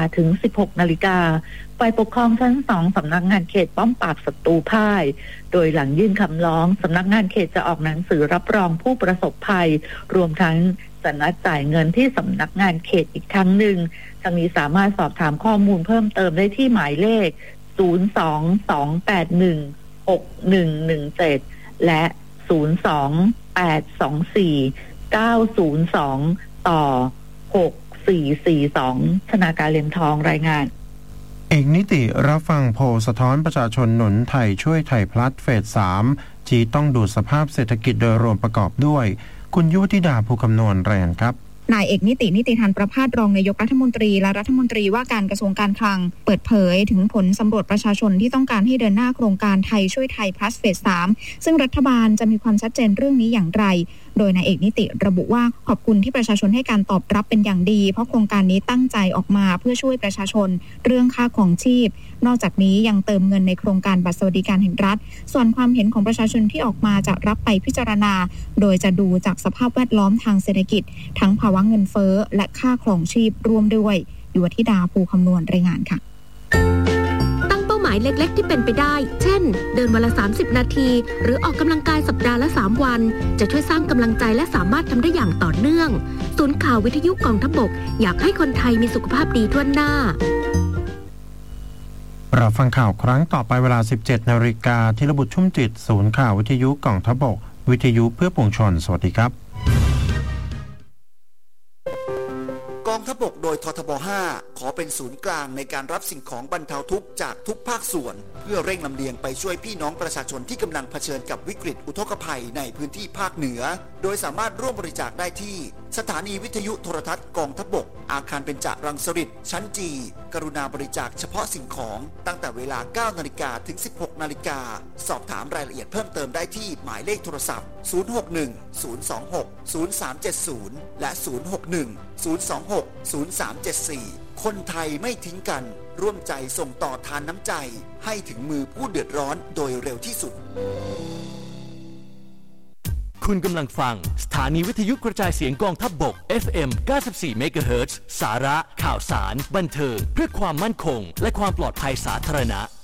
ถึง 16 นาฬิกาฝ่ายปกครองชั้น 2 สำนักงานเขตป้อมปราบศัตรูพ่ายโดยหลังยื่นคำร้องสำนักงานเขตจะออกหนังสือรับรองผู้ประสบภัยรวมทั้งจะนัดจ่ายเงินที่สำนักงานเขตอีกครั้งหนึ่งทางนี้สามารถสอบถามข้อมูลเพิ่มเติมได้ที่หมายเลข 022816117 และ 02824902942 ธนาคารเหรียญทองรายงานเอกนิติรับฟังโพลสะท้อนประชาชนหนุนไทยช่วยไทยพลัสเฟส 3 ที่ต้องดูสภาพเศรษฐกิจโดยรวมประกอบด้วยคุณยุวธิดาภูคำนวณรายงานครับนายเอกนิตินิติธานประภาสรองนายกรัฐมนตรีและรัฐมนตรีว่าการกระทรวงการคลังเปิดเผยถึงผลสำรวจประชาชนที่ต้องการให้เดินหน้าโครงการไทยช่วยไทยพลัสเฟส 3 ซึ่งรัฐบาลจะมีความชัดเจนเรื่องนี้อย่างไรโดยนายเอกนิติระบุว่าขอบคุณที่ประชาชนให้การตอบรับเป็นอย่างดีเพราะโครงการนี้ตั้งใจออกมาเพื่อช่วยประชาชนเรื่องค่าครองชีพนอกจากนี้ยังเติมเงินในโครงการบัตรสวัสดิการแห่งรัฐส่วนความเห็นของประชาชนที่ออกมาจะรับไปพิจารณาโดยจะดูจากสภาพแวดล้อมทางเศรษฐกิจทั้งภาวะเงินเฟ้อและค่าครองชีพร่วมด้วยยุวธิดาภูคำนวณรายงานค่ะหมายเล็กๆที่เป็นไปได้เช่นเดินวันละ30นาทีหรือออกกำลังกายสัปดาห์ละ3วันจะช่วยสร้างกำลังใจและสามารถทำได้อย่างต่อเนื่องศูนย์ข่าววิทยุกองทัพบกอยากให้คนไทยมีสุขภาพดีทั่วหน้าเราฟังข่าวครั้งต่อไปเวลา 17 นาฬิกาธีรบุตรชุ่มจิตศูนย์ข่าววิทยุกองทัพบกวิทยุเพื่อปวงชนสวัสดีครับกองทัพบกโดยททบ 5 ขอเป็นศูนย์กลางในการรับสิ่งของบรรเทาทุกข์จากทุกภาคส่วนเพื่อเร่งลำเลียงไปช่วยพี่น้องประชาชนที่กำลังเผชิญกับวิกฤตอุทกภัยในพื้นที่ภาคเหนือโดยสามารถร่วมบริจาคได้ที่สถานีวิทยุโทรทัศน์กองทัพบกอาคารเบญจรังสฤษฎ์ชั้นจีกรุณาบริจาคเฉพาะสิ่งของตั้งแต่เวลา 9 นาฬิกาถึง 16 นาฬิกาสอบถามรายละเอียดเพิ่มเติมได้ที่หมายเลขโทรศัพท์ 061-026-0370 และ 061-026-0374 คนไทยไม่ทิ้งกันร่วมใจส่งต่อทานน้ำใจให้ถึงมือผู้เดือดร้อนโดยเร็วที่สุดคุณกำลังฟังสถานีวิทยุกระจายเสียงกองทัพบก FM 94 เมกะเฮิรตซ์สาระข่าวสารบันเทิงเพื่อความมั่นคงและความปลอดภัยสาธารณะ